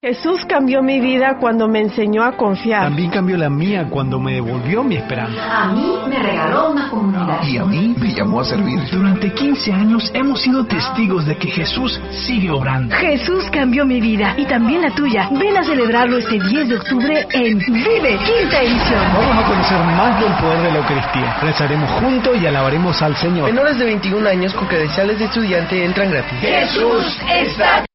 Jesús cambió mi vida cuando me enseñó a confiar. También cambió la mía cuando me devolvió mi esperanza. A mí me regaló una comunidad. Y a mí me llamó a servir. Durante 15 años hemos sido testigos de que Jesús sigue obrando. Jesús cambió mi vida y también la tuya. Ven a celebrarlo este 10 de octubre en Vive Quinta Edición. Vamos a conocer más del poder de la Eucaristía. Rezaremos juntos y alabaremos al Señor. Menores de 21 años con credenciales de estudiante entran gratis. Jesús está.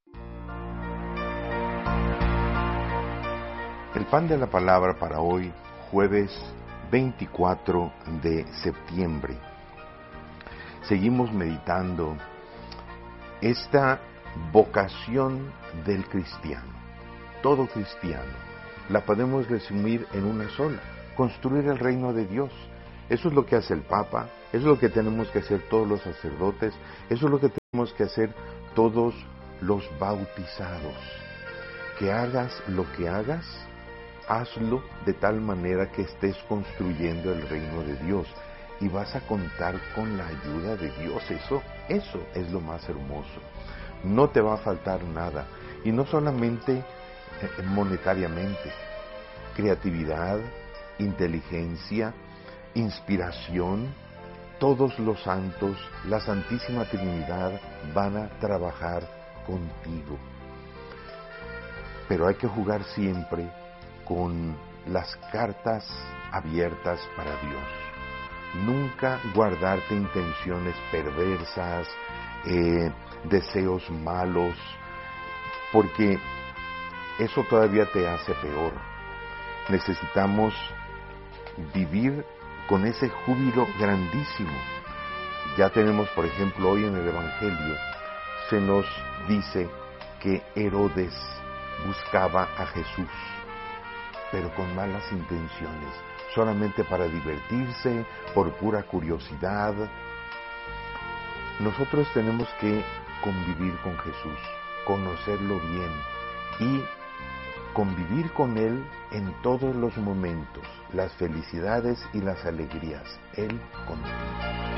El pan de la palabra para hoy, jueves 24 de septiembre. Seguimos meditando esta vocación del cristiano. Todo cristiano la podemos resumir en una sola: construir el reino de Dios. Eso es lo que hace el Papa, eso es lo que tenemos que hacer todos los sacerdotes, eso es lo que tenemos que hacer todos los bautizados. Que hagas lo que hagas, hazlo de tal manera que estés construyendo el reino de Dios y vas a contar con la ayuda de Dios. Eso es lo más hermoso. No te va a faltar nada, y no solamente monetariamente. Creatividad, inteligencia, inspiración, todos los santos, la Santísima Trinidad van a trabajar contigo. Pero hay que jugar siempre con las cartas abiertas para Dios. Nunca guardarte intenciones perversas, deseos malos, porque eso todavía te hace peor. Necesitamos vivir con ese júbilo grandísimo. Ya tenemos, por ejemplo, hoy en el Evangelio, se nos dice que Herodes buscaba a Jesús, pero con malas intenciones, solamente para divertirse, por pura curiosidad. Nosotros tenemos que convivir con Jesús, conocerlo bien y convivir con Él en todos los momentos, las felicidades y las alegrías, Él contigo.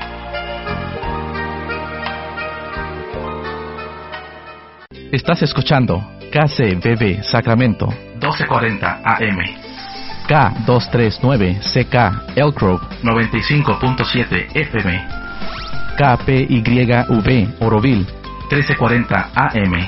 Estás escuchando KCBB Sacramento 1240 AM, K239CK Elk Grove 95.7 FM, KPYV Oroville 1340 AM,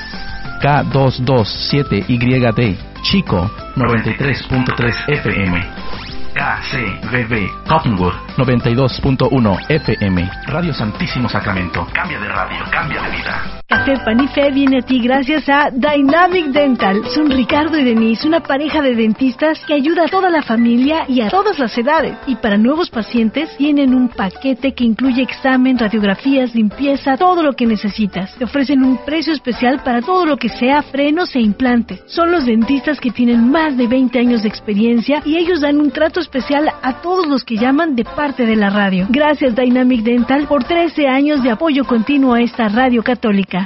K227YD Chico 93.3 FM, KCBB Cottonwood 92.1 FM. Radio Santísimo Sacramento. Cambia de radio, cambia de vida. Café Pan y Fe viene a ti gracias a Dynamic Dental. Son Ricardo y Denise, una pareja de dentistas que ayuda a toda la familia y a todas las edades. Y para nuevos pacientes tienen un paquete que incluye examen, radiografías, limpieza, todo lo que necesitas. Te ofrecen un precio especial para todo lo que sea frenos e implantes. Son los dentistas que tienen más de 20 años de experiencia y ellos dan un trato especial a todos los que llaman de parte de la radio. Gracias Dynamic Dental por 13 años de apoyo continuo a esta radio católica.